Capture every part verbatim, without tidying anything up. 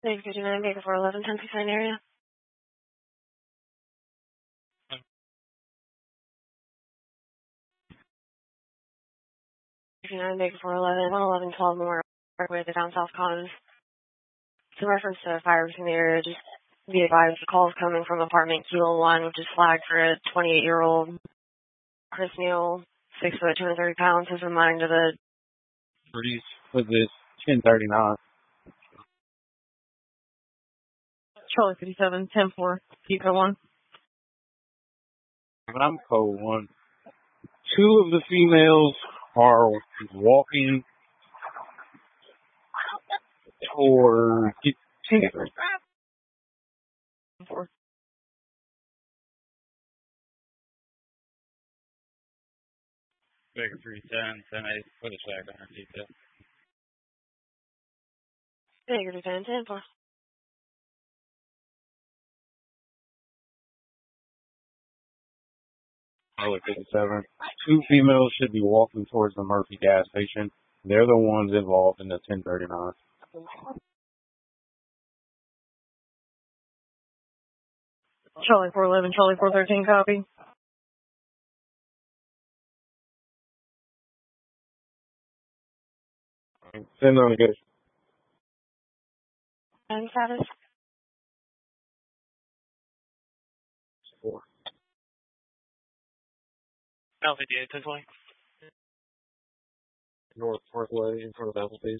Thank you, fifty-nine, Baker four eleven, ten sixty-nine area. fifty-nine, Baker four eleven, one eleven twelve more, Parkway, the down south commons. It's in reference to a fire in the area. Just be advised the call is coming from apartment Kilo one, which is flagged for a twenty-eight-year-old Chris Neal, six foot, two hundred thirty pounds, has reminded of the Pretty with this ten thirty-nine. Charlie fifty-seven, ten four, Pico one. But I'm code one. Two of the females are walking toward Four. Baker three ten, ten eight, put us back on our detail. Baker two ten, ten four. Charlie fifty-seven. Two females should be walking towards the Murphy gas station. They're the ones involved in the ten thirty-nine. Charlie four eleven, Charlie four thirteen, copy. Send on again. And status? Four. L fifty-eight, ten twenty. North Parkway in front of Applebee's.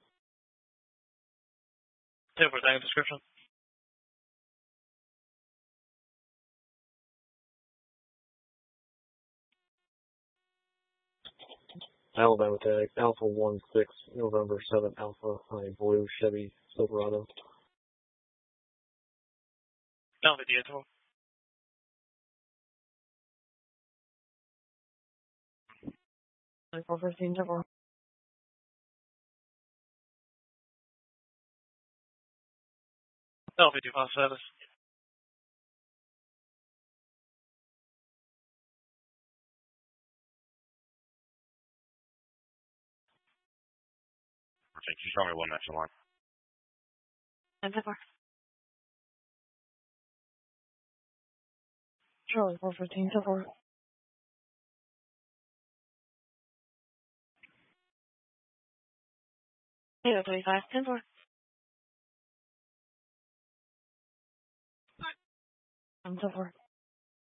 ten four, thank description. Alabama tag, Alpha one six, November seven, Alpha, Honey Blue, Chevy Silverado. L fifty-eight, ten four. four fifteen, ten four. L fifty-five, status. Perfect. You show me one next line. And ten four. Charlie four fifteen, ten four. Baker twenty-five, ten four. I'm ten four.